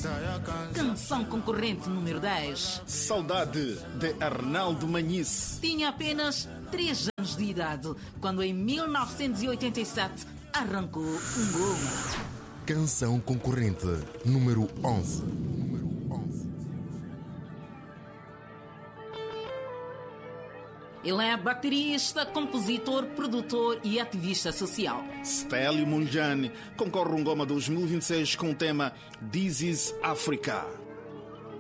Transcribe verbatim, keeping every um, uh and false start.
Canção concorrente número dez. Saudade, de Arnaldo Manhice. Tinha apenas três anos de idade, quando em mil novecentos e oitenta e sete arrancou um gol. Canção concorrente número onze. Ele é baterista, compositor, produtor e ativista social. Stélio Munjani concorre um Goma dois mil e vinte e seis com o tema This is Africa.